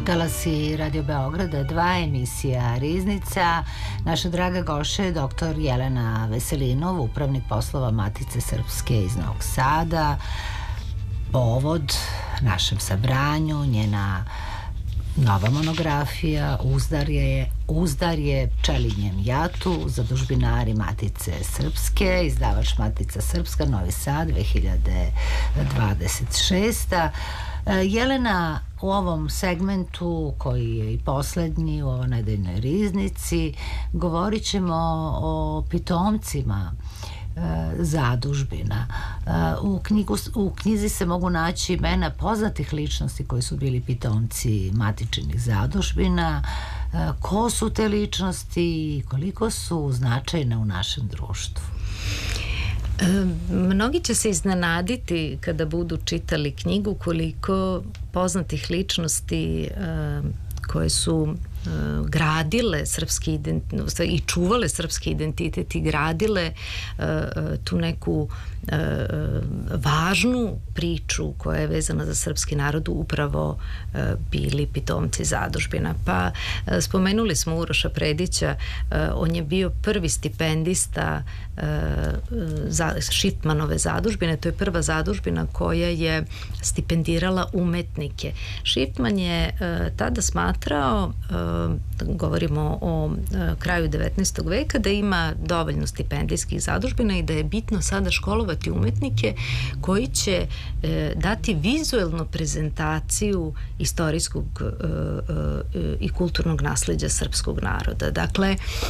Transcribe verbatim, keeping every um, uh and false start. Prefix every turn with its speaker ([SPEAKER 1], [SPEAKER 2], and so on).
[SPEAKER 1] Talasi Radio Beograda, dva emisija Riznica. Naša draga gošća je doktor Jelena Veselinov, upravnik poslova Matice Srpske iz Novog Sada. Povod našem sabranju, njena nova monografija Uzdar je, Uzdar je pčelinjem jatu, zadužbinari Matice Srpske, izdavač Matica Srpska, Novi Sad, dve hiljade dvadeset šesta. Jelena, u ovom segmentu, koji je i poslednji u ovoj nedeljnoj riznici, govorit ćemo o pitomcima zadužbina. U, knjigu, u knjizi se mogu naći imena poznatih ličnosti koji su bili pitomci matičinih zadužbina. Ko su te ličnosti i koliko su značajne u našem društvu?
[SPEAKER 2] Mnogi će se iznenaditi kada budu čitali knjigu koliko poznatih ličnosti koje su gradile srpski identitet i čuvale srpski identitet i gradile tu neku važnu priču koja je vezana za srpski narod upravo bili pitomci zadužbina. Pa spomenuli smo Uroša Predića, on je bio prvi stipendista Šipmanove zadužbine, to je prva zadužbina koja je stipendirala umetnike. Šipman je tada smatrao, govorimo o kraju devetnaestog veka, da ima dovoljno stipendijskih zadužbina i da je bitno sada školovati umetnike koji će dati vizuelnu prezentaciju istorijskog i kulturnog nasleđa srpskog naroda. Dakle,